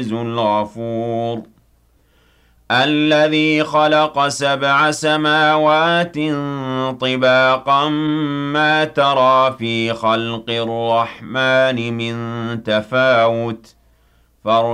الغفور الذي خلق 7 سماوات طباقا ما ترى في خلق الرحمن من تفاوت